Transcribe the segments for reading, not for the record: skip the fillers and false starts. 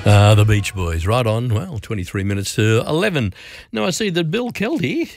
The Beach Boys, right on. Well, 23 minutes to 11. Now, I see that Bill Kelty,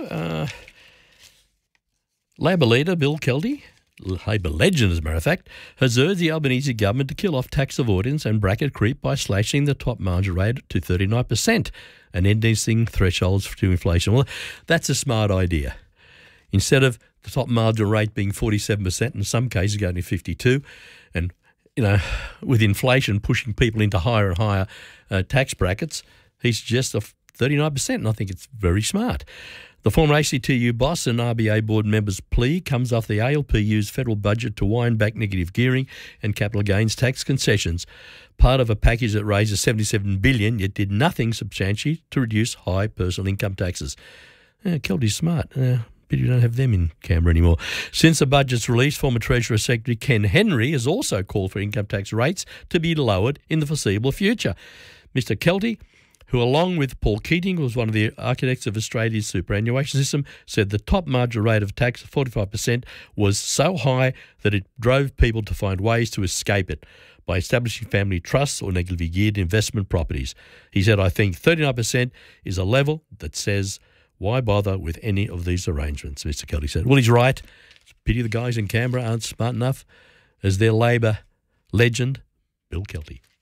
Labor leader Bill Kelty, Labor legend as a matter of fact, has urged the Albanese government to kill off tax avoidance and bracket creep by slashing the top margin rate to 39% and ending thresholds to inflation. Well, that's a smart idea. Instead of the top margin rate being 47%, in some cases going to 52%, and with inflation pushing people into higher and higher tax brackets, he's just 39%, and I think it's very smart. The former ACTU boss and RBA board member's plea comes after the ALP used federal budget to wind back negative gearing and capital gains tax concessions, part of a package that raises $77 billion, yet did nothing substantially to reduce high personal income taxes. Kelty's smart. But you don't have them in Canberra anymore. Since the budget's release, former Treasurer Secretary Ken Henry has also called for income tax rates to be lowered in the foreseeable future. Mr Kelty, who along with Paul Keating was one of the architects of Australia's superannuation system, said the top margin rate of tax of 45% was so high that it drove people to find ways to escape it by establishing family trusts or negatively geared investment properties. He said, I think 39% is a level that says, why bother with any of these arrangements, Mr Kelty said. Well, he's right. It's a pity the guys in Canberra aren't smart enough as their Labor legend, Bill Kelty.